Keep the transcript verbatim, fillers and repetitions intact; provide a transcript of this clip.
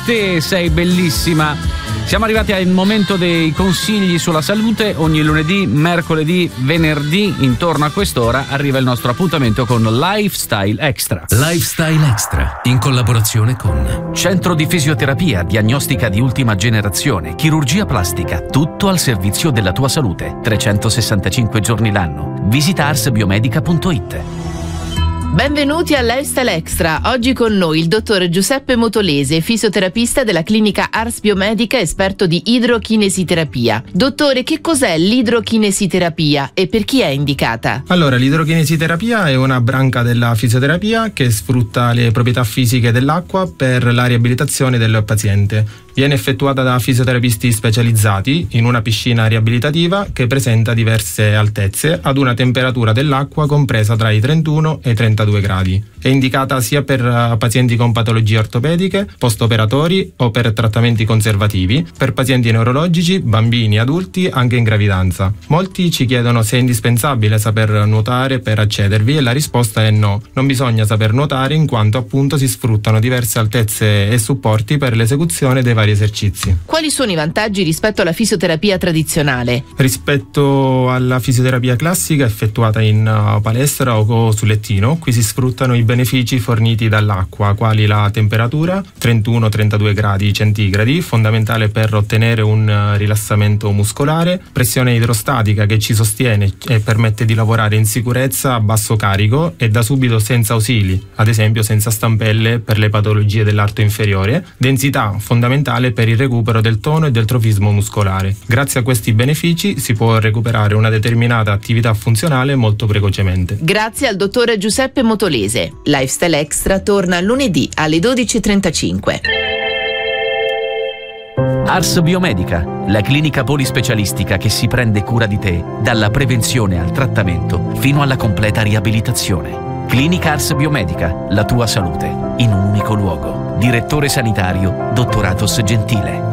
te sei bellissima. Siamo arrivati al momento dei consigli sulla salute. Ogni lunedì, mercoledì, venerdì, intorno a quest'ora, arriva il nostro appuntamento con Lifestyle Extra. Lifestyle Extra, in collaborazione con Centro di Fisioterapia, diagnostica di ultima generazione, chirurgia plastica, tutto al servizio della tua salute, trecentosessantacinque giorni l'anno. Visita ars biomedica punto it. Benvenuti a Lifestyle Extra. Oggi con noi il dottor Giuseppe Motolese, fisioterapista della clinica Ars Biomedica, esperto di idrochinesiterapia. Dottore, che cos'è l'idrochinesiterapia e per chi è indicata? Allora, l'idrochinesiterapia è una branca della fisioterapia che sfrutta le proprietà fisiche dell'acqua per la riabilitazione del paziente. Viene effettuata da fisioterapisti specializzati in una piscina riabilitativa che presenta diverse altezze ad una temperatura dell'acqua compresa tra i trentuno e i trentadue gradi. È indicata sia per pazienti con patologie ortopediche, post-operatori o per trattamenti conservativi, per pazienti neurologici, bambini, adulti, anche in gravidanza. Molti ci chiedono se è indispensabile saper nuotare per accedervi e la risposta è no. Non bisogna saper nuotare in quanto appunto si sfruttano diverse altezze e supporti per l'esecuzione dei vari esercizi. Quali sono i vantaggi rispetto alla fisioterapia tradizionale? Rispetto alla fisioterapia classica effettuata in palestra o sul lettino, qui si sfruttano i benefici forniti dall'acqua, quali la temperatura, trentuno trentadue gradi centigradi, fondamentale per ottenere un rilassamento muscolare, pressione idrostatica che ci sostiene e permette di lavorare in sicurezza a basso carico e da subito senza ausili, ad esempio senza stampelle per le patologie dell'arto inferiore, densità fondamentale per il recupero del tono e del trofismo muscolare. Grazie a questi benefici si può recuperare una determinata attività funzionale molto precocemente. Grazie al dottore Giuseppe Motolese. Lifestyle Extra torna lunedì alle dodici e trentacinque. Ars Biomedica, la clinica polispecialistica che si prende cura di te, dalla prevenzione al trattamento fino alla completa riabilitazione. Clinica Ars Biomedica, la tua salute in un unico luogo. Direttore sanitario, dottor Athos Gentile.